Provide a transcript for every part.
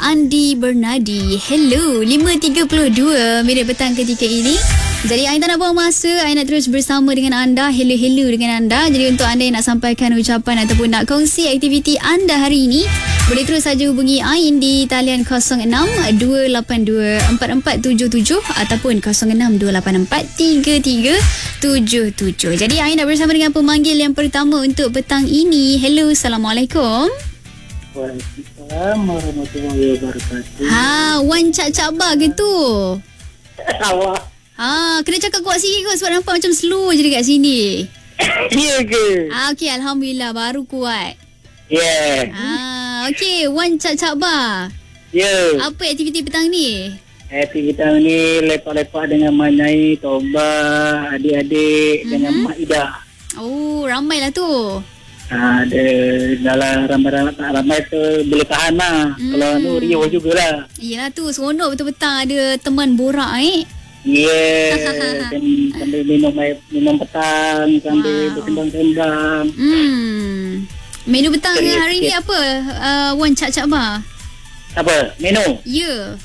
Andi Bernadi. Hello, 5.32 minit petang ketika ini. Jadi Ain tak nak buang masa, Ain nak terus bersama dengan anda, hello dengan anda. Jadi untuk anda yang nak sampaikan ucapan ataupun nak kongsi aktiviti anda hari ini, boleh terus saja hubungi Ain di talian 06-282-4477 ataupun 06-284-3377. Jadi Ain dah bersama dengan pemanggil yang pertama untuk petang ini. Hello, Assalamualaikum. Waalaikumsalam warahmatullahi wabarakatuh. Wan Cak Bar ke tu? Awak. Kena cakap kuat sikit kot sebab nampak macam slow je dekat sini. Ya ke? Okey, Alhamdulillah baru kuat. Ya. Okey, Wan Cak Bar. Ya. Apa aktiviti petang ni? Aktiviti ni lepak-lepak dengan Mak Nyai, Toba, adik-adik dengan Mak Ida. Oh, ramailah tu. Ada dalam ramai tu boleh tahan lah. Kalau tu Rio jugalah. Yelah tu, seronok betul-betul ada teman borak Ya, sambil minum petang, sambil bersembang-sembang. Menu petang hari ni apa, Wan Cak Bar? Apa? Menu? Ya.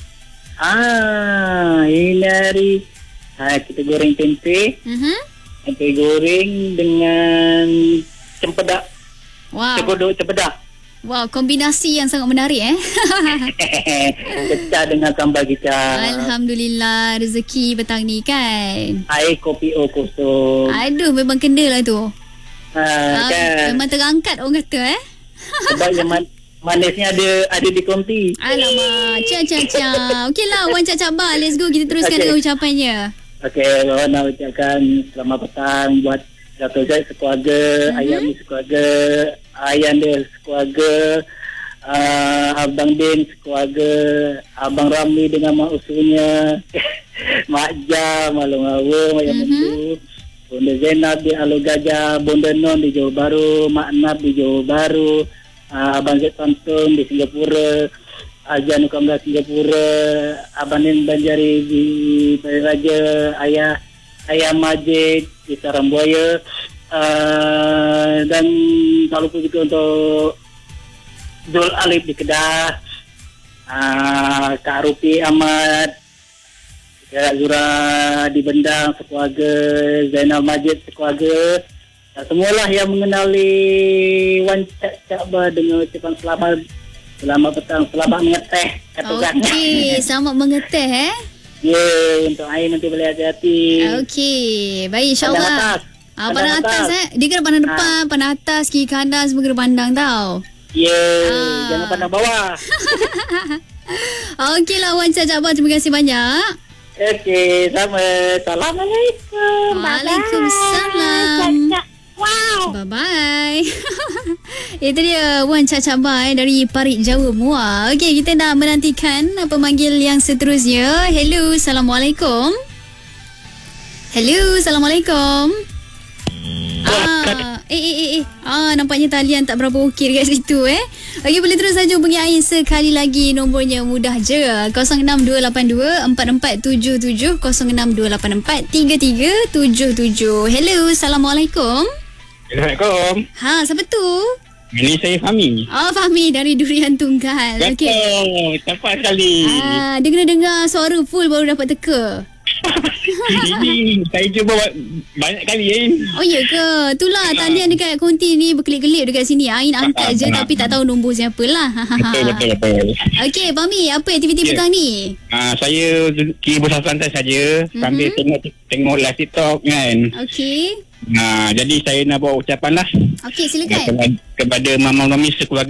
Ini hari kita goreng tempe. Tempe goreng dengan cempedak. Wow. Cempedak. Wow, kombinasi yang sangat menarik Kecah dengan sambal kicap. Alhamdulillah, rezeki petang ni kan. Air kopi O kosong. Aduh, memang kena lah tu. Kan. Memang terangkat orang kata Sebab yang manisnya ada di konti. Alamak, Cia. Okey lah, Wan Cak Bar, let's go, kita teruskan dengan ucapannya. Okey, nak ucapkan selamat petang buat Dato' Zaid sekeluarga, Ayam sekeluarga, Ayam dia sekeluarga, Abang Din sekeluarga, Abang Ramli dengan mak usunya, Mak Jam, Alung Awa, Mak Yang Mendu, Bunda Zainab di Alur Gajah, Bunda Non di Johor Bahru, Mak Nab di Johor Bahru, Abang Zaid Tantung di Singapura, Ajan Nukamda Singapura, Abang Din Banjari di Pari Raja, Ayah Majid di Sarambuaya, dan tak lupa juga untuk Zul Alif di Kedah, Kak Rupi Ahmad, Kak Zura di Bendang sekeluarga, Zainal Majid sekeluarga, semualah yang mengenali Wan Cak Bar dengan ucapan selamat petang, selamat mengeteh katakan. Okey, selamat mengeteh Ya, untuk air nanti boleh hati-hati. Okey, baik, insyaAllah. Pandang Pandang atas Dia kena pandang depan, pandang atas, kiri kanan semua kena pandang tau. Ya, jangan pandang bawah. Okey lah Wan Cak Bar, terima kasih banyak. Okey, sama. Assalamualaikum. Waalaikumsalam. Wow. Bye-bye. Itu dia Wan Cak Bar dari Parit Jawa Muar. Okey, kita nak menantikan pemanggil yang seterusnya. Hello, Assalamualaikum. Assalamualaikum. Nampaknya talian tak berapa okey dekat situ Okey, boleh terus saja hubungi Ain sekali lagi. Nombornya mudah je, 06-282-4477, 06-284-3377. Hello, Assalamualaikum. Assalamualaikum. Siapa tu? Ini saya Fahmi. Fahmi dari Durian Tunggal. Betul, tepat sekali. Dia kena dengar suara full baru dapat teka. Ini saya cuba banyak kali Oh ya ke? Itulah talian dekat konti ni berkelip-kelip dekat sini. Ain angkat je tapi tak tahu nombor siapa lah. Betul. Okey, Fahmi, apa aktiviti petang ni? Saya kira bersantai saja sambil tengok live TikTok kan. Okey. Jadi saya nak buat ucapan lah. Okey, silakan. Kepada Mama Mami sekeluarga.